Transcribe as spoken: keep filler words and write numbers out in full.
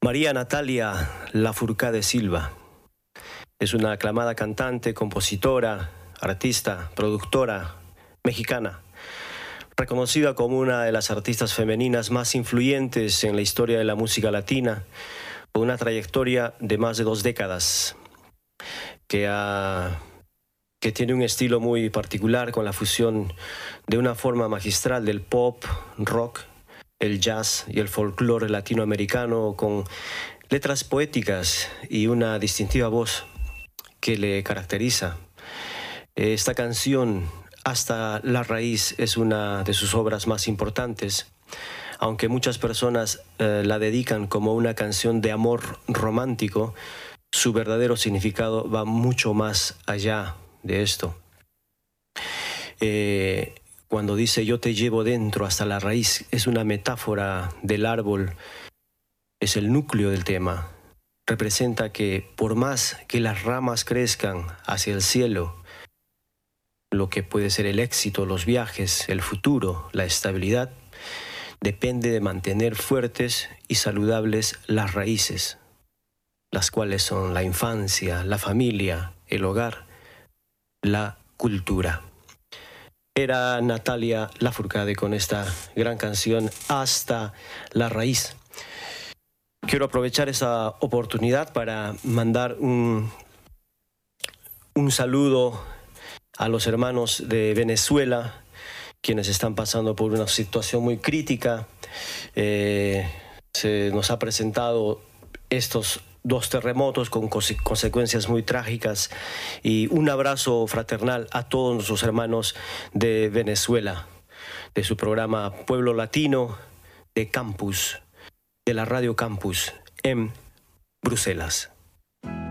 María Natalia Lafourcade Silva es una aclamada cantante, compositora, artista, productora mexicana, reconocida como una de las artistas femeninas más influyentes en la historia de la música latina, con una trayectoria de más de dos décadas, que, ha, que tiene un estilo muy particular con la fusión de una forma magistral del pop, rock, el jazz y el folclore latinoamericano, con letras poéticas y una distintiva voz que le caracteriza. Esta canción, Hasta la Raíz, es una de sus obras más importantes, aunque muchas personas eh, la dedican como una canción de amor romántico. Su verdadero significado va mucho más allá de esto. Eh, Cuando dice yo te llevo dentro hasta la raíz, es una metáfora del árbol, es el núcleo del tema. Representa que por más que las ramas crezcan hacia el cielo, lo que puede ser el éxito, los viajes, el futuro, la estabilidad, depende de mantener fuertes y saludables las raíces, las cuales son la infancia, la familia, el hogar, la cultura. Era Natalia Lafourcade con esta gran canción Hasta la Raíz. Quiero aprovechar esa oportunidad para mandar un, un saludo a los hermanos de Venezuela, quienes están pasando por una situación muy crítica. Eh, se nos ha presentado estos dos terremotos con conse consecuencias muy trágicas, y un abrazo fraternal a todos nuestros hermanos de Venezuela, de su programa Pueblo Latino, de Campus, de la Radio Campus en Bruselas.